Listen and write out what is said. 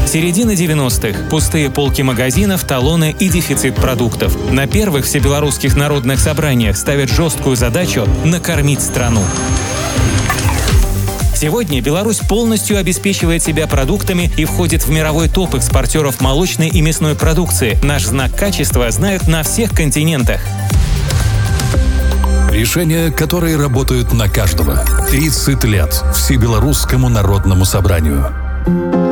Середина 90-х. Пустые полки магазинов, талоны и дефицит продуктов. На первых всебелорусских народных собраниях ставят жесткую задачу накормить страну. Сегодня Беларусь полностью обеспечивает себя продуктами и входит в мировой топ экспортеров молочной и мясной продукции. Наш знак качества знают на всех континентах. Решения, которые работают на каждого. 30 лет Всебелорусскому народному собранию.